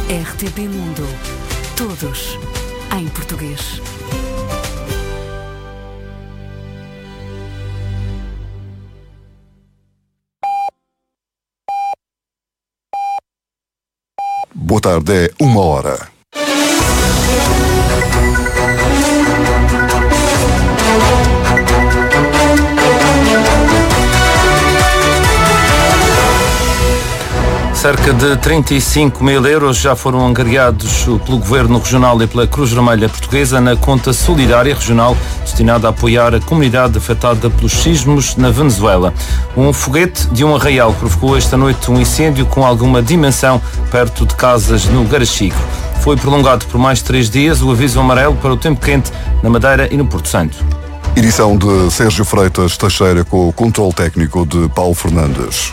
RTP Mundo. Todos em português. Boa tarde, é 1h. Cerca de 35 mil euros já foram angariados pelo Governo Regional e pela Cruz Vermelha Portuguesa na conta solidária regional destinada a apoiar a comunidade afetada pelos sismos na Venezuela. Um foguete de um arraial provocou esta noite um incêndio com alguma dimensão perto de casas no Garachico. Foi prolongado por mais 3 dias o aviso amarelo para o tempo quente na Madeira e no Porto Santo. Edição de Sérgio Freitas Teixeira com o controle técnico de Paulo Fernandes.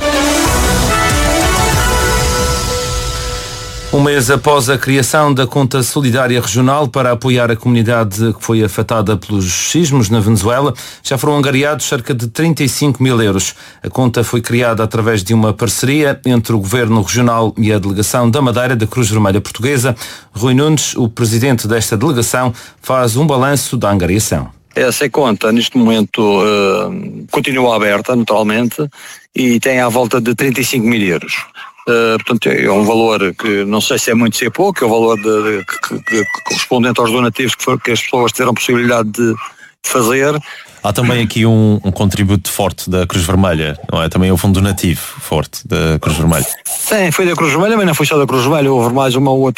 Um mês após a criação da conta solidária regional para apoiar a comunidade que foi afetada pelos sismos na Venezuela, já foram angariados cerca de 35 mil euros. A conta foi criada através de uma parceria entre o Governo Regional e a Delegação da Madeira da Cruz Vermelha Portuguesa. Rui Nunes, o presidente desta delegação, faz um balanço da angariação. Essa conta, neste momento, continua aberta, naturalmente, e tem à volta de 35 mil euros. Portanto, é um valor que não sei se é muito, se é pouco, é um valor que correspondente aos donativos que as pessoas tiveram possibilidade de fazer. Há também aqui um contributo forte da Cruz Vermelha, não é? Também o fundo donativo forte da Cruz Vermelha. Sim, foi da Cruz Vermelha, mas não foi só da Cruz Vermelha, houve mais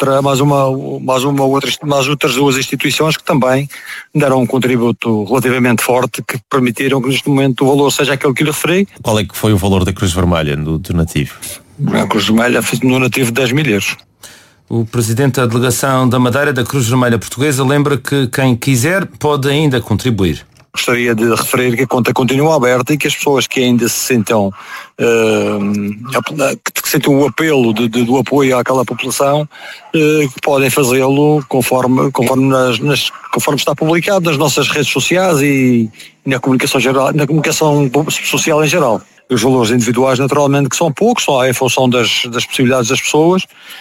outras duas instituições que também deram um contributo relativamente forte que permitiram que neste momento o valor seja aquele que lhe referi. Qual é que foi o valor da Cruz Vermelha no donativo? A Cruz Vermelha fez um donativo de 10 mil euros. O presidente da Delegação da Madeira da Cruz Vermelha Portuguesa lembra que quem quiser pode ainda contribuir. Gostaria de referir que a conta continua aberta e que as pessoas que ainda se sentam que sentem o apelo do apoio àquela população podem fazê-lo conforme está publicado nas nossas redes sociais e na comunicação geral, na comunicação social em geral. Os valores individuais, naturalmente, que são poucos, só em função das possibilidades das pessoas,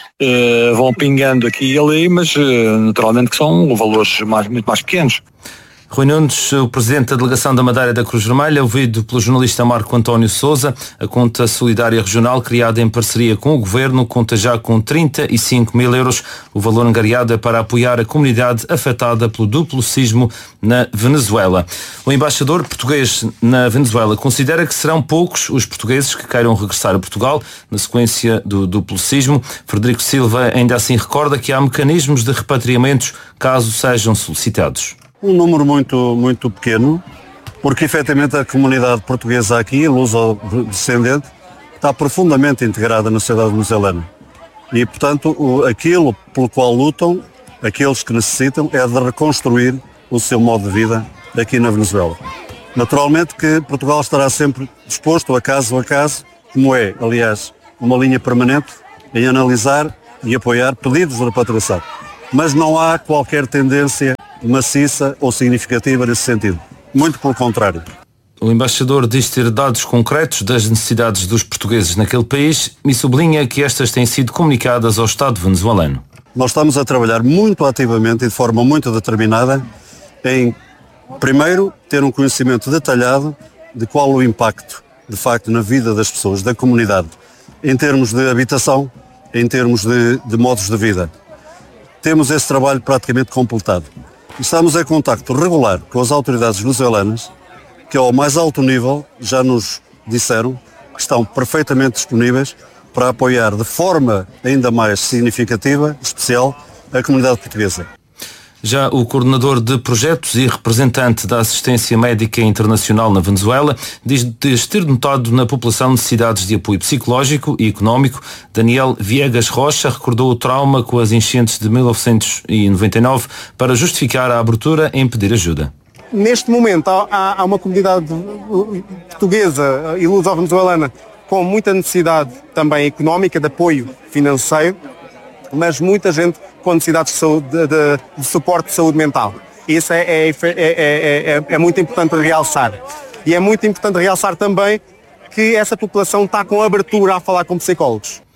vão pingando aqui e ali, mas naturalmente que são valores muito mais pequenos. Rui Nunes, o presidente da Delegação da Madeira da Cruz Vermelha, ouvido pelo jornalista Marco António Sousa. A conta solidária regional, criada em parceria com o Governo, conta já com 35 mil euros. O valor angariado é para apoiar a comunidade afetada pelo duplo sismo na Venezuela. O embaixador português na Venezuela considera que serão poucos os portugueses que queiram regressar a Portugal na sequência do duplo sismo. Frederico Silva ainda assim recorda que há mecanismos de repatriamentos caso sejam solicitados. Um número muito pequeno, porque efetivamente a comunidade portuguesa aqui, luso-descendente, está profundamente integrada na sociedade venezuelana. E, portanto, aquilo pelo qual lutam, aqueles que necessitam, é de reconstruir o seu modo de vida aqui na Venezuela. Naturalmente que Portugal estará sempre disposto, a caso, como é, aliás, uma linha permanente, em analisar e apoiar pedidos de repatriação. Mas não há qualquer tendência maciça ou significativa nesse sentido. Muito pelo contrário. O embaixador diz ter dados concretos das necessidades dos portugueses naquele país e sublinha que estas têm sido comunicadas ao Estado venezuelano. Nós estamos a trabalhar muito ativamente e de forma muito determinada em, primeiro, ter um conhecimento detalhado de qual o impacto, de facto, na vida das pessoas, da comunidade, em termos de habitação, em termos de modos de vida. Temos esse trabalho praticamente completado. Estamos em contacto regular com as autoridades venezuelanas, que ao mais alto nível já nos disseram que estão perfeitamente disponíveis para apoiar de forma ainda mais significativa, especial, a comunidade portuguesa. Já o coordenador de projetos e representante da assistência médica internacional na Venezuela diz ter notado na população necessidades de apoio psicológico e económico. Daniel Viegas Rocha recordou o trauma com as enchentes de 1999 para justificar a abertura em pedir ajuda. Neste momento há uma comunidade portuguesa e luso-venezuelana com muita necessidade também económica, de apoio financeiro, mas muita gente com necessidades de saúde, de suporte de saúde mental. Isso é muito importante realçar. E é muito importante realçar também que essa população está com abertura a falar com psicólogos.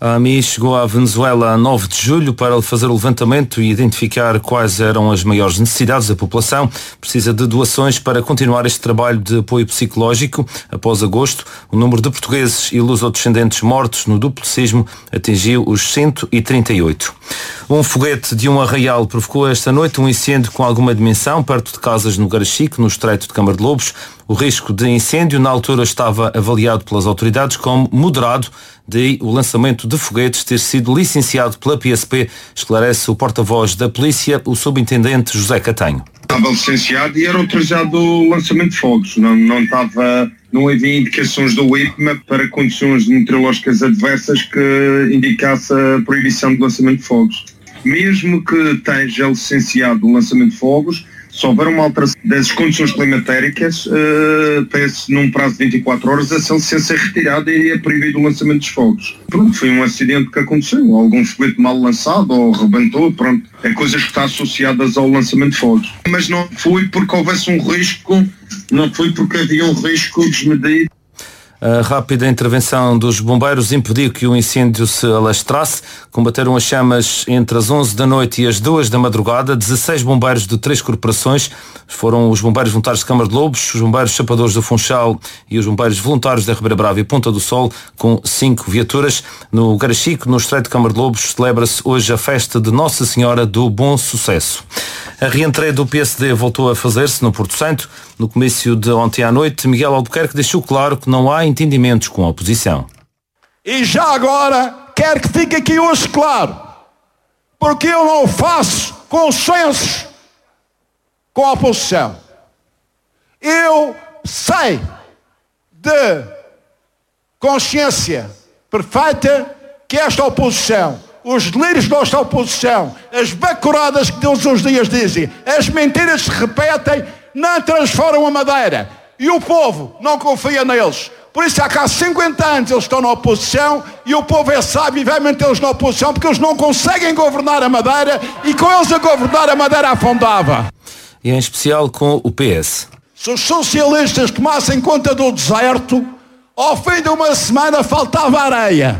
A AMI chegou à Venezuela a 9 de julho para fazer o levantamento e identificar quais eram as maiores necessidades da população. Precisa de doações para continuar este trabalho de apoio psicológico. Após agosto, o número de portugueses e lusodescendentes mortos no duplo sismo atingiu os 138. Um foguete de um arraial provocou esta noite um incêndio com alguma dimensão perto de casas no Garachique, no estreito de Câmara de Lobos. O risco de incêndio na altura estava avaliado pelas autoridades como moderado, daí o lançamento de foguetes ter sido licenciado pela PSP, esclarece o porta-voz da polícia, o subintendente José Catanho. Estava licenciado e era autorizado o lançamento de fogos, não havia indicações do IPMA para condições meteorológicas adversas que indicasse a proibição de lançamento de fogos. Mesmo que esteja licenciado o lançamento de fogos, se houver uma alteração das condições climatéricas, peço num prazo de 24 horas, essa licença é retirada e é proibido o lançamento dos fogos. Pronto, foi um acidente que aconteceu, algum foguete mal lançado ou rebentou, pronto, é coisas que estão associadas ao lançamento de fogos. Mas não foi porque houvesse um risco, não foi porque havia um risco desmedido. A rápida intervenção dos bombeiros impediu que o incêndio se alastrasse. Combateram as chamas entre as 11 da noite e as 2 da madrugada. 16 bombeiros de 3 corporações. Foram os bombeiros voluntários de Câmara de Lobos, os bombeiros chapadores do Funchal e os bombeiros voluntários da Ribeira Brava e Ponta do Sol, com 5 viaturas. No Garachique, no estreito de Câmara de Lobos, celebra-se hoje a festa de Nossa Senhora do Bom Sucesso. A reentreia do PSD voltou a fazer-se no Porto Santo. No comício de ontem à noite, Miguel Albuquerque deixou claro que não há entendimentos com a oposição. E já agora, quero que fique aqui hoje claro, porque eu não faço consensos com a oposição. Eu sei de consciência perfeita que esta oposição, os delírios desta oposição, as bacuradas que todos os dias dizem, as mentiras que se repetem, não transformam a Madeira. E o povo não confia neles. Por isso há cá 50 anos eles estão na oposição e o povo é sábio e vai mantê-los na oposição porque eles não conseguem governar a Madeira e com eles a governar a Madeira afundava. E em especial com o PS. Se os socialistas tomassem conta do deserto, ao fim de uma semana faltava areia.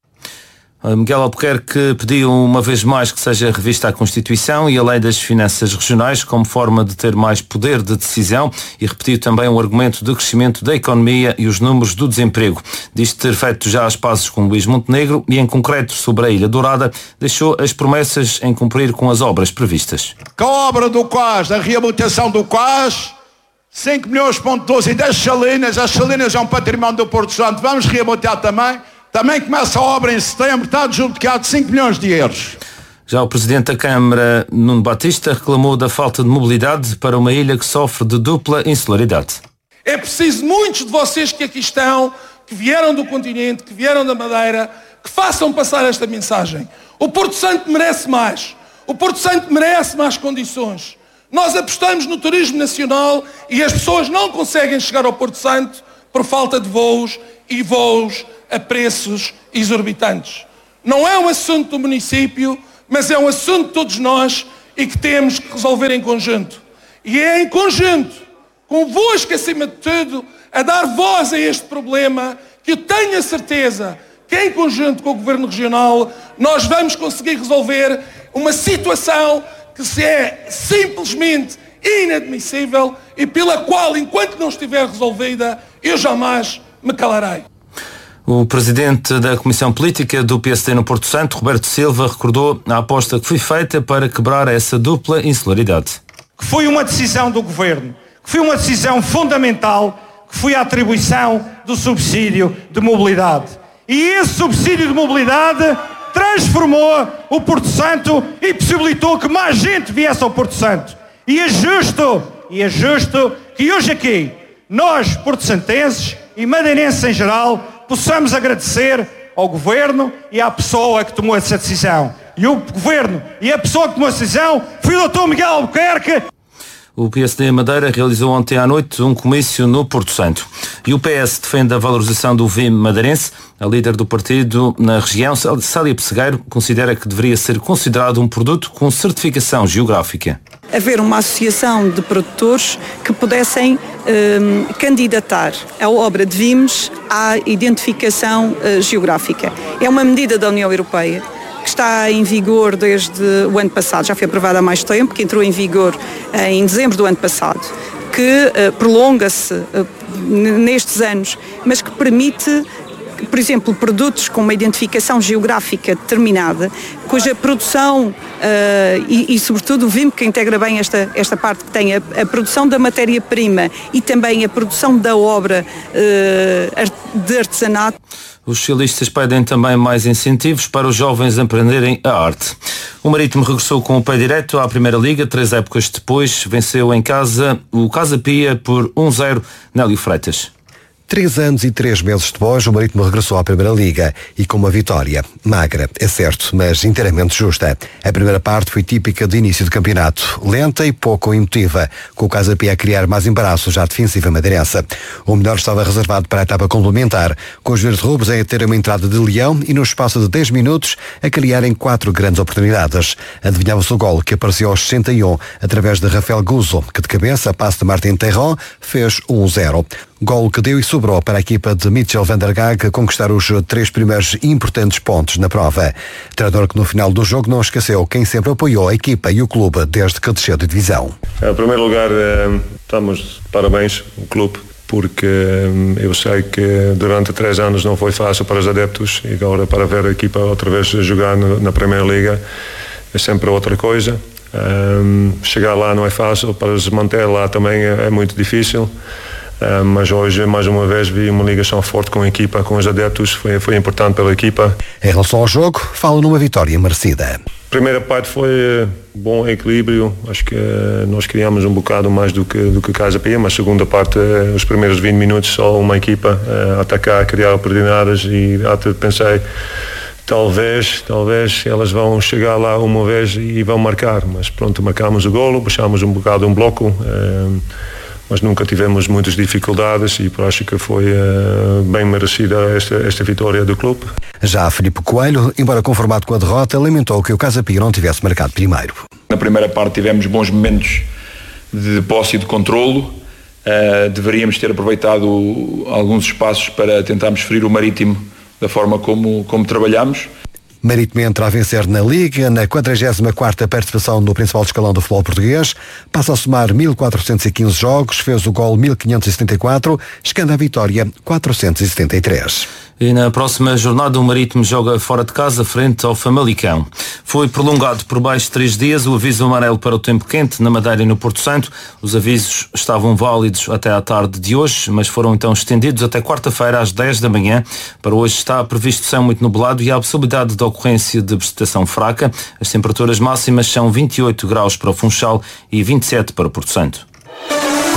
Miguel Albuquerque pediu uma vez mais que seja revista a Constituição e a Lei das Finanças Regionais como forma de ter mais poder de decisão e repetiu também o argumento do crescimento da economia e os números do desemprego. Diz ter feito já as pazes com Luís Montenegro e, em concreto, sobre a Ilha Dourada, deixou as promessas em cumprir com as obras previstas. Com a obra do Quás, a reabilitação do Quás, 5,12 milhões e as salinas é um património do Porto Santo, vamos reabilitar também. Também começa a obra em setembro, está adjudicado 5 milhões de euros. Já o Presidente da Câmara, Nuno Batista, reclamou da falta de mobilidade para uma ilha que sofre de dupla insularidade. É preciso muitos de vocês que aqui estão, que vieram do continente, que vieram da Madeira, que façam passar esta mensagem. O Porto Santo merece mais. O Porto Santo merece mais condições. Nós apostamos no turismo nacional e as pessoas não conseguem chegar ao Porto Santo por falta de voos e voos a preços exorbitantes. Não é um assunto do município, mas é um assunto de todos nós e que temos que resolver em conjunto. E é em conjunto, convosco acima de tudo, a dar voz a este problema, que eu tenho a certeza que em conjunto com o Governo Regional nós vamos conseguir resolver uma situação que é simplesmente inadmissível e pela qual, enquanto não estiver resolvida, eu jamais me calarei. O presidente da Comissão Política do PSD no Porto Santo, Roberto Silva, recordou a aposta que foi feita para quebrar essa dupla insularidade. Que foi uma decisão do Governo, que foi uma decisão fundamental, que foi a atribuição do subsídio de mobilidade. E esse subsídio de mobilidade transformou o Porto Santo e possibilitou que mais gente viesse ao Porto Santo. E é justo que hoje aqui, nós, porto-santenses e madeirenses em geral, possamos agradecer ao Governo e à pessoa que tomou essa decisão. E o Governo e a pessoa que tomou essa decisão foi o Dr. Miguel Albuquerque. O PSD Madeira realizou ontem à noite um comício no Porto Santo. E o PS defende a valorização do vinho madeirense. A líder do partido na região, Célia Pessegueiro, considera que deveria ser considerado um produto com certificação geográfica. Haver uma associação de produtores que pudessem candidatar a obra de vinhos à identificação geográfica. É uma medida da União Europeia que está em vigor desde o ano passado, já foi aprovada há mais tempo, que entrou em vigor em dezembro do ano passado, que prolonga-se nestes anos, mas que permite, por exemplo, produtos com uma identificação geográfica determinada, cuja produção e sobretudo o vinho, que integra bem esta parte, que tem a produção da matéria-prima e também a produção da obra de artesanato. Os socialistas pedem também mais incentivos para os jovens aprenderem a arte. O Marítimo regressou com o pé direto à Primeira Liga, 3 épocas depois, venceu em casa o Casa Pia por 1-0, Nélio Freitas. 3 anos e 3 meses depois, o Marítimo regressou à Primeira Liga e com uma vitória magra, é certo, mas inteiramente justa. A primeira parte foi típica de início de campeonato, lenta e pouco emotiva, com o Casa Pia a criar mais embaraços à defensiva madeirense. O melhor estava reservado para a etapa complementar, com os verde-rubros a ter uma entrada de leão e no espaço de 10 minutos a criarem 4 grandes oportunidades. Adivinhava-se o gol que apareceu aos 61 através de Rafael Guzzo, que de cabeça, a passe de Martin Terron, fez 1-0. Gol que deu e sobrou para a equipa de Mitchell van der Gaag conquistar os 3 primeiros importantes pontos na prova. Treinador que no final do jogo não esqueceu quem sempre apoiou a equipa e o clube desde que desceu de divisão. Em primeiro lugar, estamos de parabéns ao clube, porque eu sei que durante 3 anos não foi fácil para os adeptos e agora para ver a equipa outra vez jogar na Primeira Liga é sempre outra coisa. Chegar lá não é fácil, para se manter lá também é muito difícil. Mas hoje, mais uma vez, vi uma ligação forte com a equipa, com os adeptos, foi importante pela equipa. Em relação ao jogo, falo numa vitória merecida. A primeira parte foi bom equilíbrio, acho que nós criamos um bocado mais do que Casa Pia, mas a segunda parte, os primeiros 20 minutos, só uma equipa a atacar, a criar oportunidades e até pensei, talvez elas vão chegar lá uma vez e vão marcar, mas pronto, marcámos o golo, baixámos um bocado um bloco, mas nunca tivemos muitas dificuldades e acho que foi bem merecida esta vitória do clube. Já Filipe Coelho, embora conformado com a derrota, lamentou que o Casa Pia não tivesse marcado primeiro. Na primeira parte tivemos bons momentos de posse e de controlo. Deveríamos ter aproveitado alguns espaços para tentarmos ferir o Marítimo da forma como trabalhamos. Marítimo entra a vencer na Liga, na 44ª participação no principal escalão do futebol português, passa a somar 1.415 jogos, fez o gol 1.574, chegando à vitória 473. E na próxima jornada o Marítimo joga fora de casa frente ao Famalicão. Foi prolongado por mais de 3 dias o aviso amarelo para o tempo quente na Madeira e no Porto Santo. Os avisos estavam válidos até à tarde de hoje, mas foram então estendidos até quarta-feira às 10 da manhã. Para hoje está previsto céu muito nublado e há a possibilidade de ocorrência de precipitação fraca. As temperaturas máximas são 28 graus para o Funchal e 27 para o Porto Santo.